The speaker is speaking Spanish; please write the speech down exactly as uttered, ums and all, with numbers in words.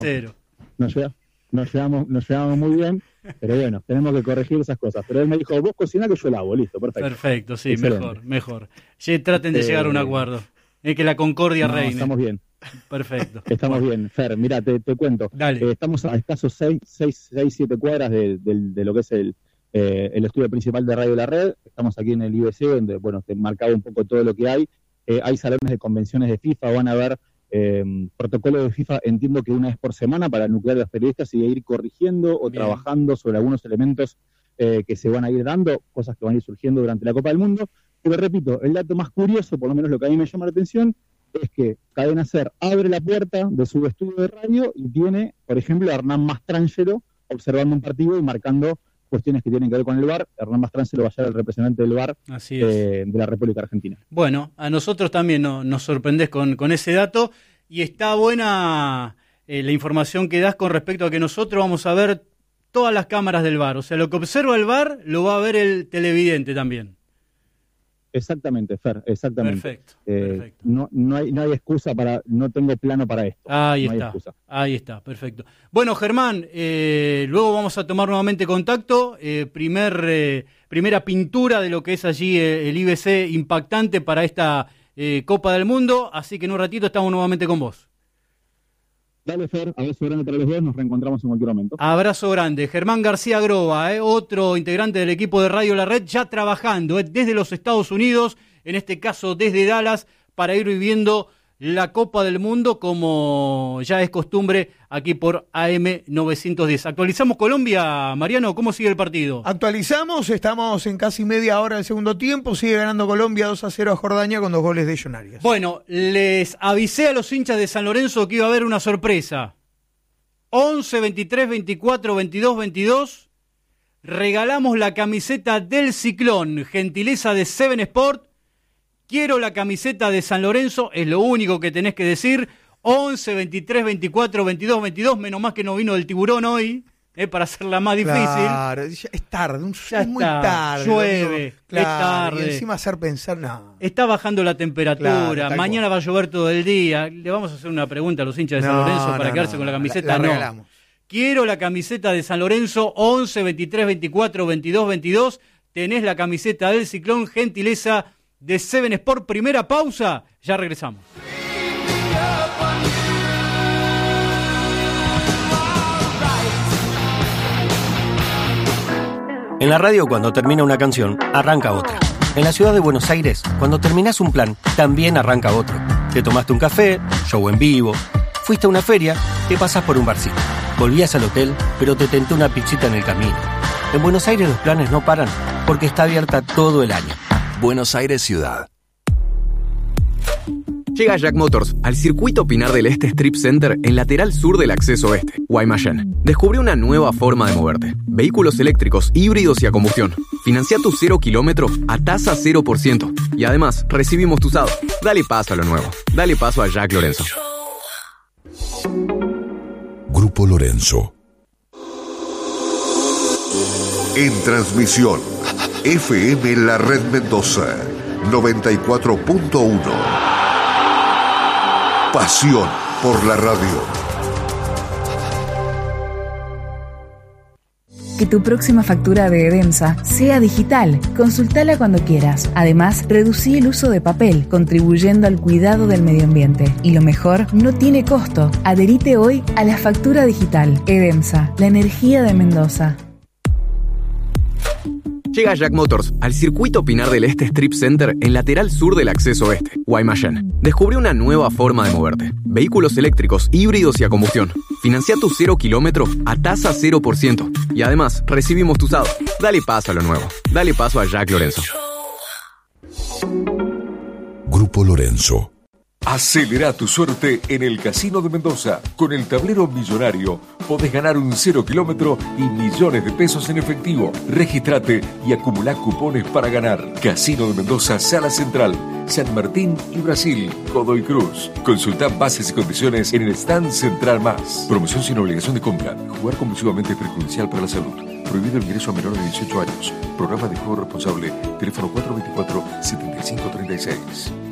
Cero. Nos, lleva, nos, llevamos, nos llevamos muy bien, pero bueno, tenemos que corregir esas cosas. Pero él me dijo, vos cociná que yo lavo, listo, perfecto. Perfecto, sí, Excelente. mejor, mejor. Sí, traten de Eh, llegar a un acuerdo. Es que la concordia no, reine. Estamos bien. Perfecto. Estamos bueno. bien. Fer, mira, te, te cuento. Dale. Eh, estamos a escasos seis, siete cuadras de, de, de lo que es el, eh, el estudio principal de Radio La Red. Estamos aquí en el I B C, donde, bueno, te marcaba un poco todo lo que hay. Eh, hay salones de convenciones de FIFA, van a haber eh, protocolos de FIFA, entiendo que una vez por semana para nuclear a los periodistas y ir corrigiendo o Bien. trabajando sobre algunos elementos eh, que se van a ir dando, cosas que van a ir surgiendo durante la Copa del Mundo. Pero repito, el dato más curioso, por lo menos lo que a mí me llama la atención, es que Cadena Ser abre la puerta de su estudio de radio y tiene, por ejemplo, a Hernán Mastrangelo observando un partido y marcando cuestiones que tienen que ver con el V A R. Hernán Mastrangelo va a ser el representante del V A R Así es. eh, de la República Argentina. Bueno, a nosotros también no, nos sorprendés con, con ese dato y está buena eh, la información que das con respecto a que nosotros vamos a ver todas las cámaras del V A R. O sea, lo que observa el V A R lo va a ver el televidente también. Exactamente, Fer, exactamente. Perfecto, Eh, perfecto. No, no, hay, no hay excusa para, no tengo plano para esto. Ahí no hay está, excusa. ahí está, perfecto. Bueno, Germán, eh, luego vamos a tomar nuevamente contacto. Eh, primer, eh, primera pintura de lo que es allí eh, el I B C impactante para esta eh, Copa del Mundo, así que en un ratito estamos nuevamente con vos. Dale, Fer, abrazo grande para los dos, nos reencontramos en cualquier momento. Abrazo grande. Germán García Groba, eh, otro integrante del equipo de Radio La Red, ya trabajando eh, desde los Estados Unidos, en este caso desde Dallas, para ir viviendo la Copa del Mundo como ya es costumbre aquí por A M novecientos diez. ¿Actualizamos Colombia, Mariano? ¿Cómo sigue el partido? Actualizamos, estamos en casi media hora del segundo tiempo, sigue ganando Colombia dos a cero a Jordania con dos goles de John Arias. Bueno, les avisé a los hinchas de San Lorenzo que iba a haber una sorpresa. once, veintitrés, veinticuatro, veintidós, veintidós. Regalamos la camiseta del Ciclón, gentileza de Seven Sport. Quiero la camiseta de San Lorenzo, es lo único que tenés que decir. once, veintitrés, veinticuatro, veintidós, veintidós, menos más que no vino el Tiburón hoy, eh, para hacerla más difícil. Claro, ya es tarde, un, Ya es muy está, tarde. llueve, amigo. Claro, es tarde. y encima hacer pensar, no. Está bajando la temperatura, Claro, tal mañana cual. va a llover todo el día. Le vamos a hacer una pregunta a los hinchas de San No, Lorenzo para no, quedarse no, con la no, camiseta. la- la no. regalamos. Quiero la camiseta de San Lorenzo, once, veintitrés, veinticuatro, veintidós, veintidós. Tenés la camiseta del Ciclón, gentileza de Seven Sport. Primera pausa, ya regresamos. En la radio, cuando termina una canción, arranca otra. En la ciudad de Buenos Aires, cuando terminás un plan, también arranca otro. Te tomaste un café, show en vivo, fuiste a una feria, te pasás por un barcito. Volvías al hotel, pero te tentó una pizzita en el camino. En Buenos Aires los planes no paran, porque está abierta todo el año. Buenos Aires Ciudad. Llega Jack Motors al circuito Pinar del Este Strip Center en lateral sur del acceso oeste, Guaymallén. Descubre una nueva forma de moverte. Vehículos eléctricos, híbridos y a combustión. Financia tu cero kilómetro a tasa cero por ciento. Y además, recibimos tu usado. Dale paso a lo nuevo. Dale paso a Jack Lorenzo. Grupo Lorenzo. En transmisión, F M La Red Mendoza, noventa y cuatro punto uno. Pasión por la radio. Que tu próxima factura de Edemsa sea digital. Consultala cuando quieras. Además, reducí el uso de papel, contribuyendo al cuidado del medio ambiente. Y lo mejor, no tiene costo. Adherite hoy a la factura digital. Edemsa, la energía de Mendoza. Llega Jack Motors al circuito Pinar del Este Strip Center en lateral sur del acceso oeste, Guaymallén. Descubre una nueva forma de moverte. Vehículos eléctricos, híbridos y a combustión. Financia tu cero kilómetro a tasa cero por ciento. Y además, recibimos tu usado. Dale paso a lo nuevo. Dale paso a Jack Lorenzo. Grupo Lorenzo. Acelera tu suerte en el Casino de Mendoza. Con el tablero millonario podés ganar un cero kilómetro y millones de pesos en efectivo. Regístrate y acumulá cupones para ganar. Casino de Mendoza, Sala Central, San Martín y Brasil, Godoy Cruz. Consulta bases y condiciones en el stand Central Más. Promoción sin obligación de compra. Jugar compulsivamente es perjudicial para la salud. Prohibido el ingreso a menores de dieciocho años. Programa de juego responsable. Teléfono cuatro dos cuatro, siete cinco tres seis.